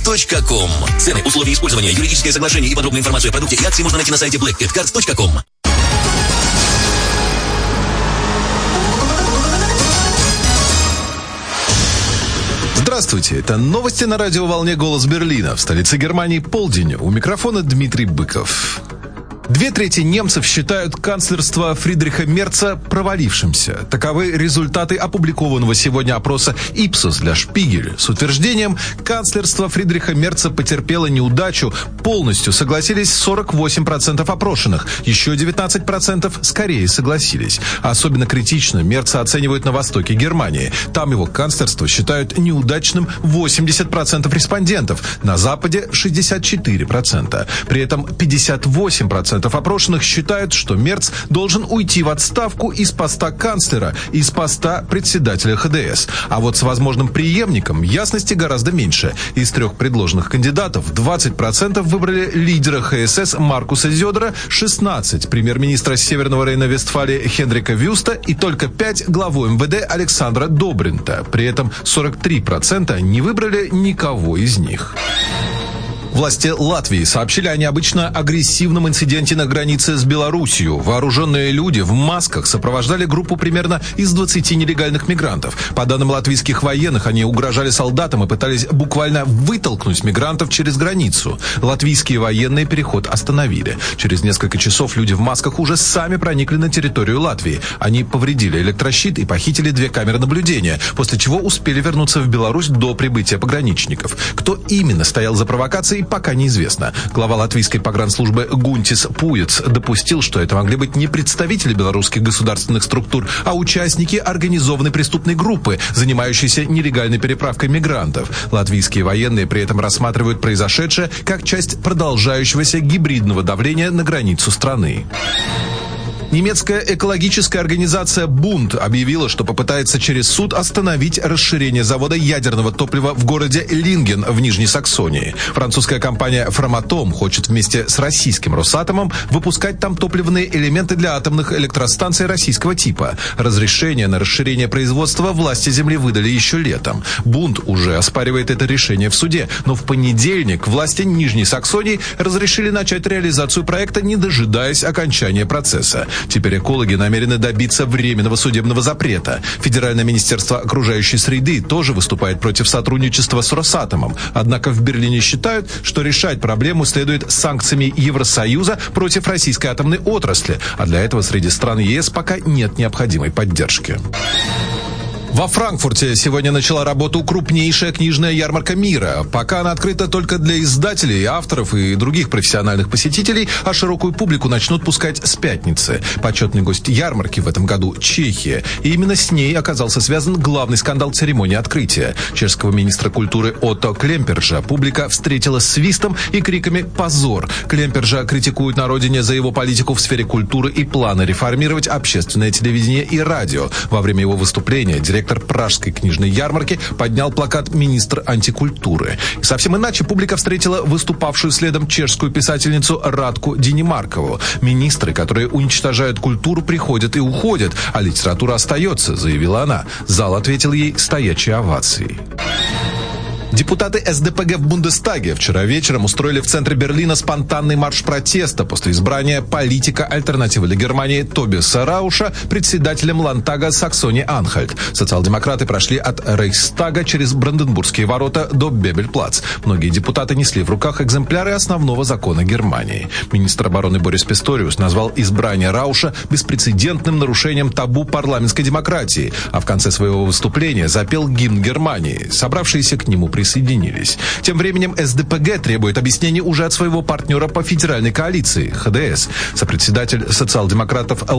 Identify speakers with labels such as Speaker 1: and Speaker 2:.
Speaker 1: blackcard.com. Цены, условия использования, юридическое соглашение и подробную информацию о продукте и акции можно найти на сайте blackcard.com.
Speaker 2: Здравствуйте, это новости на радиоволне «Голос Берлина». В столице Германии полдень. У микрофона Дмитрий Быков. 2/3 немцев считают канцлерство Фридриха Мерца провалившимся. Таковы результаты опубликованного сегодня опроса Ipsos для Шпигель. С утверждением канцлерство Фридриха Мерца потерпело неудачу полностью согласились 48% опрошенных. Еще 19% скорее согласились. Особенно критично Мерца оценивают на востоке Германии. Там его канцлерство считают неудачным 80% респондентов. На западе 64%. При этом 58% опрошенных считают, что Мерц должен уйти в отставку из поста канцлера и из поста председателя ХДС. А вот с возможным преемником ясности гораздо меньше. Из 3 предложенных кандидатов 20% выбрали лидера ХСС Маркуса Зёдера, 16% премьер-министра Северного Рейна-Вестфалии Хенрика Вюста и только 5% главу МВД Александра Добринта. При этом 43% не выбрали никого из них. Власти Латвии сообщили о необычно агрессивном инциденте на границе с Белоруссией. Вооруженные люди в масках сопровождали группу примерно из 20 нелегальных мигрантов. По данным латвийских военных, они угрожали солдатам и пытались буквально вытолкнуть мигрантов через границу. Латвийские военные переход остановили. Через несколько часов люди в масках уже сами проникли на территорию Латвии. Они повредили электрощит и похитили 2 камеры наблюдения, после чего успели вернуться в Беларусь до прибытия пограничников. Кто именно стоял за провокацией, пока неизвестно. Глава латвийской погранслужбы Гунтис Пуец допустил, что это могли быть не представители белорусских государственных структур, а участники организованной преступной группы, занимающейся нелегальной переправкой мигрантов. Латвийские военные при этом рассматривают произошедшее как часть продолжающегося гибридного давления на границу страны. Немецкая экологическая организация «Бунд» объявила, что попытается через суд остановить расширение завода ядерного топлива в городе Линген в Нижней Саксонии. Французская компания «Фраматом» хочет вместе с российским «Росатомом» выпускать там топливные элементы для атомных электростанций российского типа. Разрешение на расширение производства власти земли выдали еще летом. «Бунд» уже оспаривает это решение в суде, но в понедельник власти Нижней Саксонии разрешили начать реализацию проекта, не дожидаясь окончания процесса. Теперь экологи намерены добиться временного судебного запрета. Федеральное министерство окружающей среды тоже выступает против сотрудничества с Росатомом. Однако в Берлине считают, что решать проблему следует санкциями Евросоюза против российской атомной отрасли. А для этого среди стран ЕС пока нет необходимой поддержки. Во Франкфурте сегодня начала работу крупнейшая книжная ярмарка мира. Пока она открыта только для издателей, авторов и других профессиональных посетителей, а широкую публику начнут пускать с пятницы. Почетный гость ярмарки в этом году – Чехия. И именно с ней оказался связан главный скандал церемонии открытия. Чешского министра культуры Отто Клемпержа публика встретила свистом и криками «Позор!». Клемпержа критикуют на родине за его политику в сфере культуры и планы реформировать общественное телевидение и радио. Во время его выступления директор Пражской книжной ярмарки поднял плакат «Министр антикультуры». И совсем иначе публика встретила выступавшую следом чешскую писательницу Радку Динимаркову. Министры, которые уничтожают культуру, приходят и уходят, а литература остается, заявила она. Зал ответил ей стоячей овацией. Депутаты СДПГ в Бундестаге вчера вечером устроили в центре Берлина спонтанный марш протеста после избрания политика «Альтернативы для Германии» Тобиаса Рауша председателем Ландтага Саксонии-Анхальт. Социал-демократы прошли от Рейхстага через Бранденбургские ворота до Бебель-Плац. Многие депутаты несли в руках экземпляры основного закона Германии. Министр обороны Борис Писториус назвал избрание Рауша беспрецедентным нарушением табу парламентской демократии, а в конце своего выступления запел гимн Германии. Собравшиеся к нему присоединились. Тем временем СДПГ требует объяснений уже от своего партнера по федеральной коалиции ХДС. Сопредседатель социал-демократов